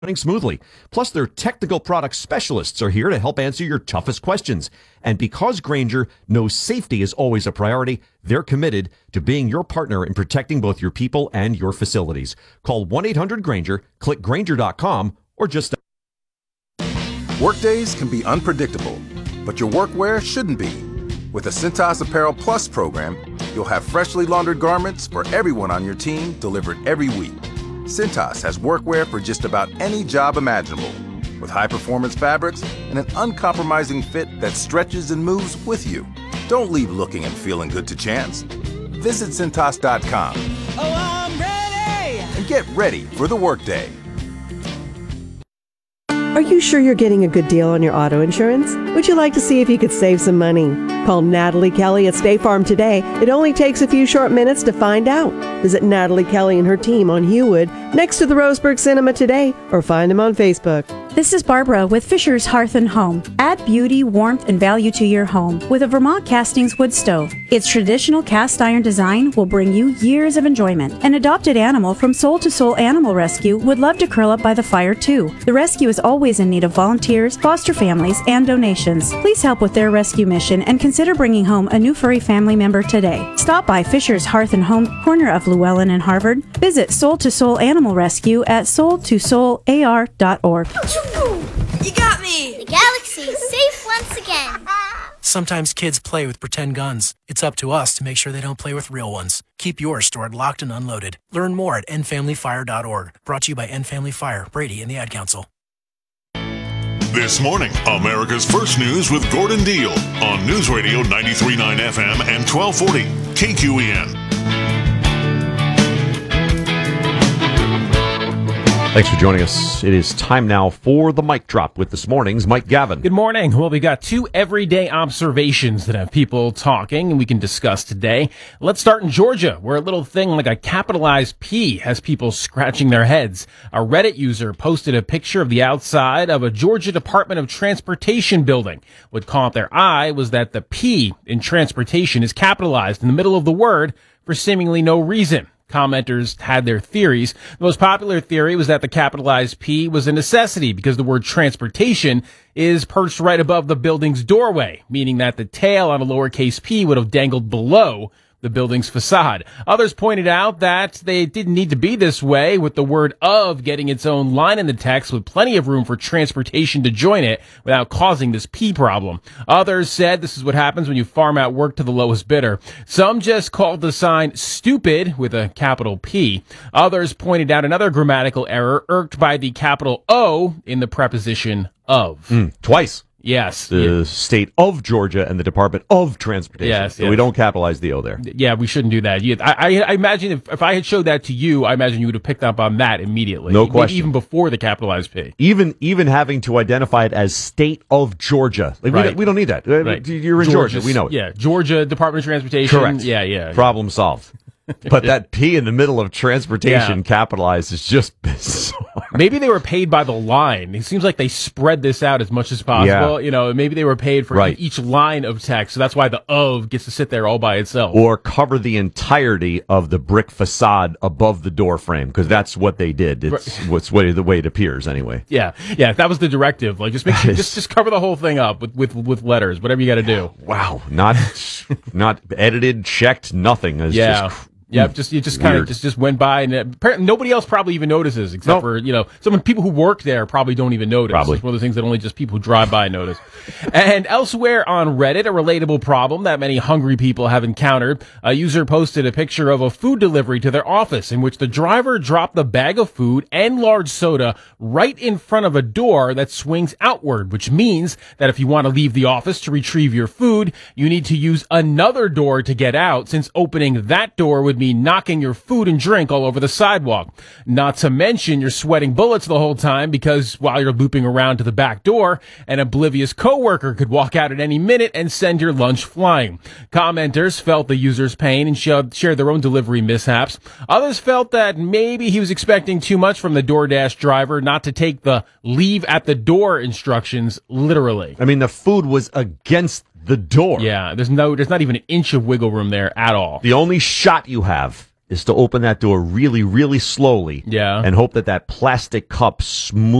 running smoothly. Plus, their technical product specialists are here to help answer your toughest questions. And because Grainger knows safety is always a priority, they're committed to being your partner in protecting both your people and your facilities. Call 1-800-GRAINGER, click Grainger.com, or just... Workdays can be unpredictable, but your workwear shouldn't be. With the Cintas Apparel Plus program, you'll have freshly laundered garments for everyone on your team delivered every week. Cintas has workwear for just about any job imaginable, with high-performance fabrics and an uncompromising fit that stretches and moves with you. Don't leave looking and feeling good to chance. Visit Cintas.com. Oh, I'm ready! And get ready for the workday. Are you sure you're getting a good deal on your auto insurance? Would you like to see if you could save some money? Call Natalie Kelly at State Farm today. It only takes a few short minutes to find out. Visit Natalie Kelly and her team on Hewwood, next to the Roseburg Cinema today, or find them on Facebook. This is Barbara with Fisher's Hearth & Home. Add beauty, warmth, and value to your home with a Vermont Castings wood stove. Its traditional cast iron design will bring you years of enjoyment. An adopted animal from Soul to Soul Animal Rescue would love to curl up by the fire too. The rescue is always in need of volunteers, foster families, and donations. Please help with their rescue mission and consider bringing home a new furry family member today. Stop by Fisher's Hearth & Home, corner of Llewellyn and Harvard. Visit Soul to Soul Animal Rescue at soultosoular.org. You got me! The galaxy is safe once again. Sometimes kids play with pretend guns. It's up to us to make sure they don't play with real ones. Keep yours stored locked and unloaded. Learn more at endfamilyfire.org. Brought to you by End Family Fire, Brady, and the Ad Council. This morning, America's First News with Gordon Deal on News Radio 93.9 FM and 1240 KQEN. Thanks for joining us. It is time now for the Mic Drop with this morning's Mike Gavin. Good morning. Well, we got two everyday observations that have people talking and we can discuss today. Let's start in Georgia, where a little thing like a capitalized P has people scratching their heads. A Reddit user posted a picture of the outside of a Georgia Department of Transportation building. What caught their eye was that the P in transportation is capitalized in the middle of the word for seemingly no reason. Commenters had their theories. The most popular theory was that the capitalized P was a necessity because the word transportation is perched right above the building's doorway, meaning that the tail on a lowercase p would have dangled below the building's facade. Others pointed out that they didn't need to be this way, with the word of getting its own line in the text with plenty of room for transportation to join it without causing this P problem. Others said this is what happens when you farm out work to the lowest bidder. Some just called the sign stupid with a capital P. Others pointed out another grammatical error irked by the capital O in the preposition of. Twice. Yes. The state of Georgia and the Department of Transportation. Yes. So we don't capitalize the O there. Yeah, we shouldn't do that. I imagine if I had showed that to you, I imagine you would have picked up on that immediately. No question. Maybe even before the capitalized P. Even having to identify it as state of Georgia. Like, Right. we don't need that. Right. You're in Georgia. We know it. Yeah, Georgia Department of Transportation. Correct. Yeah. Problem solved. But that P in the middle of transportation capitalized is just bizarre. Maybe they were paid by the line. It seems like they spread this out as much as possible. Yeah. You know, maybe they were paid for Right. each line of text. So that's why the of gets to sit there all by itself. Or cover the entirety of the brick facade above the door frame, because that's what they did. It's the way it appears anyway. Yeah. That was the directive. Like, just make sure, just cover the whole thing up with letters, whatever you got to do. Wow. Not edited, checked, nothing. It's just it just kind of just went by, and apparently nobody else probably even notices, except for some people who work there probably don't even notice. Probably. It's one of those things that only just people who drive by notice. And elsewhere on Reddit, a relatable problem that many hungry people have encountered. A user posted a picture of a food delivery to their office in which the driver dropped the bag of food and large soda right in front of a door that swings outward, which means that if you want to leave the office to retrieve your food, you need to use another door to get out, since opening that door would mean knocking your food and drink all over the sidewalk. Not to mention you're sweating bullets the whole time, because while you're looping around to the back door, an oblivious coworker could walk out at any minute and send your lunch flying. Commenters felt the user's pain and shared their own delivery mishaps. Others felt that maybe he was expecting too much from the DoorDash driver not to take the leave at the door instructions literally. I mean, the food was against the door. Yeah, there's not even an inch of wiggle room there at all. The only shot you have is to open that door really, really slowly. Yeah. And hope that plastic cup smooth